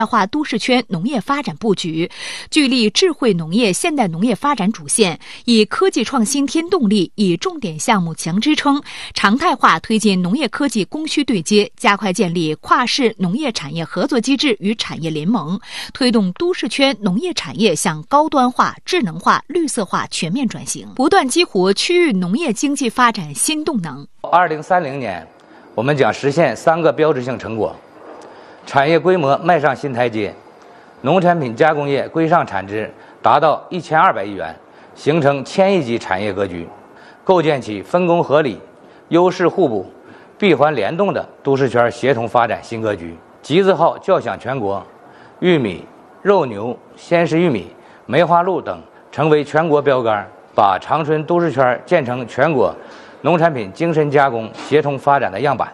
化都市圈农业发展布局，聚力智慧农业现代农业发展主线，以科技创新添动力，以重点项目强支撑，常态化推进农业科技供需对接，加快建立跨市农业产业合作机制与产业联盟，推动都市圈农业产业向高端化、智能化、绿色化全面转型，不断激活区域农业经济发展新动能。 2030年，我们将实现3个标志性成果：产业规模迈上新台阶，农产品加工业规上产值达到1200亿元，形成1000亿级产业格局，构建起分工合理、优势互补、闭环联动的都市圈协同发展新格局。集字号叫响全国，玉米、肉牛、鲜食玉米、梅花鹿等成为全国标杆，把长春都市圈建成全国农产品精深加工协同发展的样板。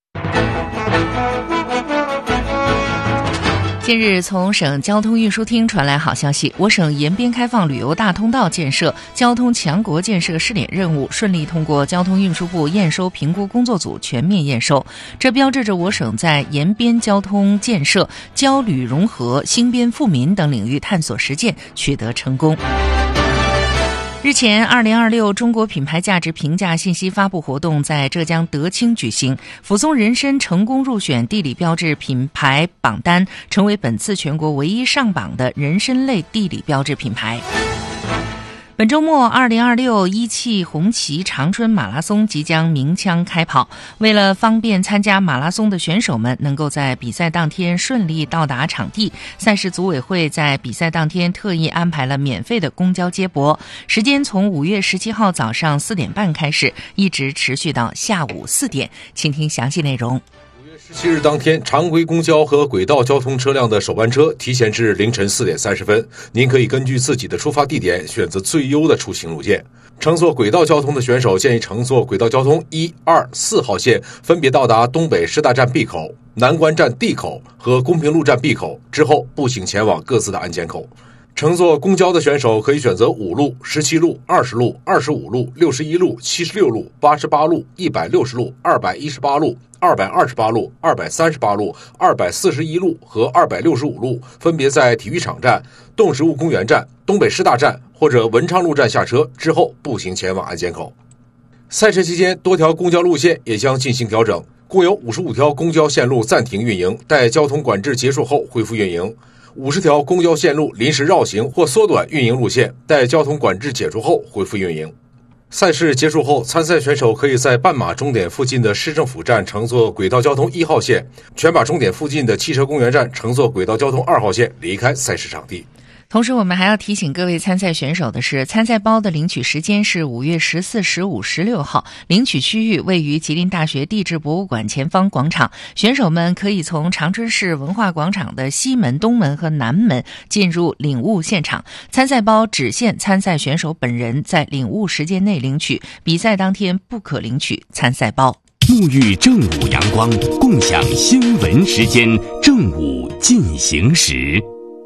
近日，从省交通运输厅传来好消息，我省延边开放旅游大通道建设交通强国建设试点任务顺利通过交通运输部验收评估工作组全面验收，这标志着我省在延边交通建设、交旅融合、兴边富民等领域探索实践取得成功。日前，2026中国品牌价值评价信息发布活动在浙江德清举行，抚松人参成功入选地理标志品牌榜单，成为本次全国唯一上榜的人参类地理标志品牌。本周末，2026一汽红旗长春马拉松即将鸣枪开跑。为了方便参加马拉松的选手们能够在比赛当天顺利到达场地，赛事组委会在比赛当天特意安排了免费的公交接驳，时间从5月17号早上4点半开始，一直持续到下午4点。请听详细内容。 17日当天，常规公交和轨道交通车辆的首班车提前至凌晨4点30分。您可以根据自己的出发地点选择最优的出行路线。乘坐轨道交通的选手建议乘坐轨道交通1、2、4号线，分别到达东北师大站 B 口、南关站 D 口和公平路站 B 口，之后步行前往各自的安检口。乘坐公交的选手可以选择5路、17路、20路、25路、61路、76路、88路、160路、218路、228路、238路、241路和265路，分别在体育场站、动植物公园站、东北师大站或者文昌路站下车，之后步行前往安检口。赛车期间，多条公交路线也将进行调整，共有55条公交线路暂停运营，待交通管制结束后恢复运营。50条公交线路临时绕行或缩短运营路线，待交通管制解除后恢复运营。赛事结束后，参赛选手可以在半马终点附近的市政府站乘坐轨道交通1号线，全马终点附近的汽车公园站乘坐轨道交通2号线离开赛事场地。 同时，我们还要提醒各位参赛选手的是，参赛包的领取时间是5月14、15、16号，领取区域位于吉林大学地质博物馆前方广场。选手们可以从长春市文化广场的西门、东门和南门进入领悟现场。参赛包只限参赛选手本人在领悟时间内领取，比赛当天不可领取参赛包。 沐浴正午阳光，共享新闻时间，正午进行时。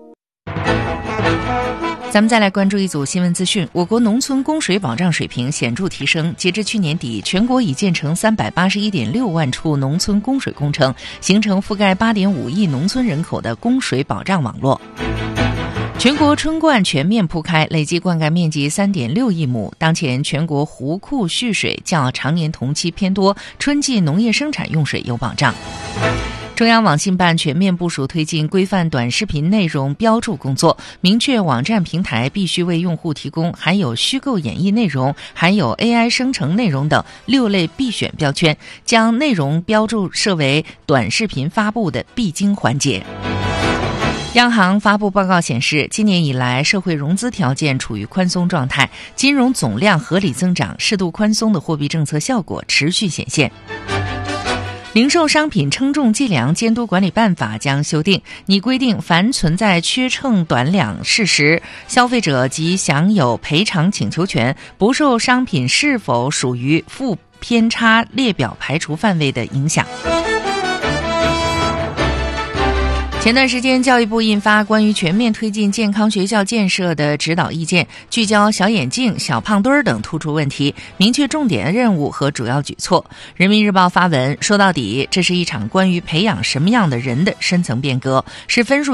咱们再来关注一组新闻资讯。我国农村供水保障水平显著提升，截至去年底，全国已建成381.6万处农村供水工程，形成覆盖8.5亿农村人口的供水保障网络。全国春灌全面铺开，累计灌溉面积3.6亿亩。当前全国湖库蓄水较常年同期偏多，春季农业生产用水有保障。中央网信办全面部署推进规范短视频内容标注工作，明确网站平台必须为用户提供含有虚构演绎内容、含有 AI 生成内容等6类必选标签，将内容标注设为短视频发布的必经环节。央行发布报告显示，今年以来社会融资条件处于宽松状态，金融总量合理增长，适度宽松的货币政策效果持续显现。零售商品称重计量监督管理办法将修订，拟规定凡存在缺称短两事实，消费者即享有赔偿请求权，不受商品是否属于负偏差列表排除范围的影响。 前段时间，教育部印发关于全面推进健康学校建设的指导意见，聚焦小眼镜、小胖墩儿等突出问题，明确重点任务和主要举措。人民日报发文说，到底这是一场关于培养什么样的人的深层变革，是分数